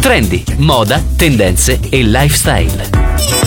Trendi, moda, tendenze e lifestyle.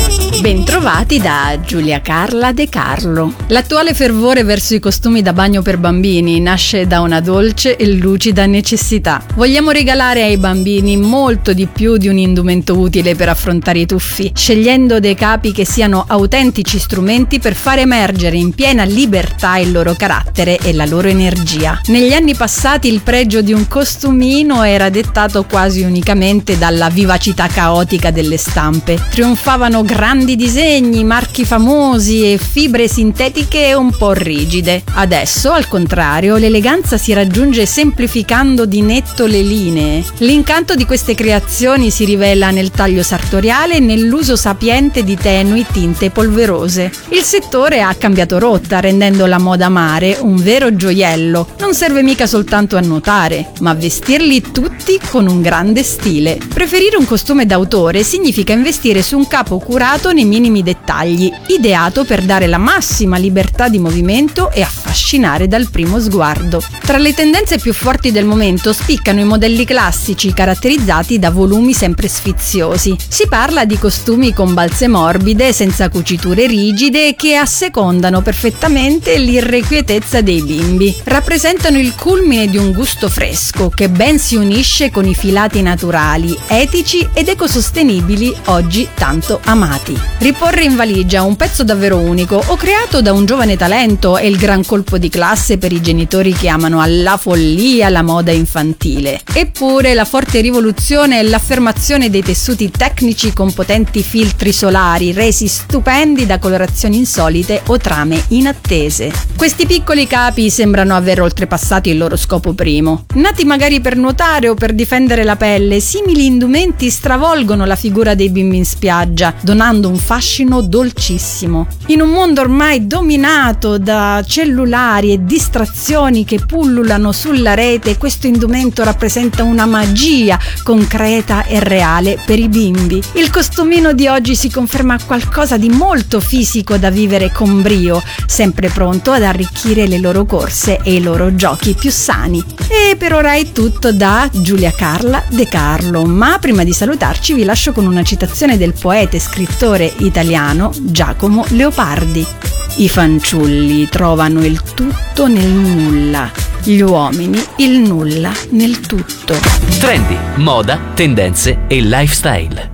Bentrovati da Giulia Carla De Carlo. L'attuale fervore verso i costumi da bagno per bambini nasce da una dolce e lucida necessità. Vogliamo regalare ai bambini molto di più di un indumento utile per affrontare i tuffi, scegliendo dei capi che siano autentici strumenti per far emergere in piena libertà il loro carattere e la loro energia. Negli anni passati il pregio di un costumino era dettato quasi unicamente dalla vivacità caotica delle stampe. Trionfavano grandi disegni, marchi famosi e fibre sintetiche un po' rigide. Adesso, al contrario, l'eleganza si raggiunge semplificando di netto le linee. L'incanto di queste creazioni si rivela nel taglio sartoriale e nell'uso sapiente di tenui tinte polverose. Il settore ha cambiato rotta, rendendo la moda mare un vero gioiello. Non serve mica soltanto a nuotare, ma a vestirli tutti con un grande stile. Preferire un costume d'autore significa investire su un capo curato nei minimi dettagli, ideato per dare la massima libertà di movimento e affascinare dal primo sguardo. Tra le tendenze più forti del momento spiccano i modelli classici caratterizzati da volumi sempre sfiziosi. Si parla di costumi con balze morbide, senza cuciture rigide, che assecondano perfettamente l'irrequietezza dei bimbi. Rappresentano il culmine di un gusto fresco che ben si unisce con i filati naturali, etici ed ecosostenibili oggi tanto amati. Riporre in valigia un pezzo davvero unico o creato da un giovane talento è il gran colpo di classe per i genitori che amano alla follia la moda infantile. Eppure la forte rivoluzione è l'affermazione dei tessuti tecnici con potenti filtri solari resi stupendi da colorazioni insolite o trame inattese. Questi piccoli capi sembrano aver oltrepassato il loro scopo primo. Nati magari per nuotare o per difendere la pelle, simili indumenti stravolgono la figura dei bimbi in spiaggia, donando un fascino dolcissimo. In un mondo ormai dominato da cellulari e distrazioni che pullulano sulla rete, questo indumento rappresenta una magia concreta e reale per i bimbi. Il costumino di oggi si conferma qualcosa di molto fisico da vivere con brio, sempre pronto ad arricchire le loro corse e i loro giochi più sani. E per ora è tutto da Giulia Carla De Carlo, ma prima di salutarci vi lascio con una citazione del poeta e scrittore italiano Giacomo Leopardi. I fanciulli trovano il tutto nel nulla, gli uomini il nulla nel tutto. Trendi, moda, tendenze e lifestyle.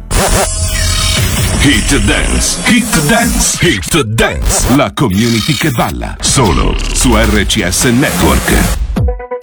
Hit Dance, Hit Dance, Hit Dance, la community che balla, solo su RCS Network.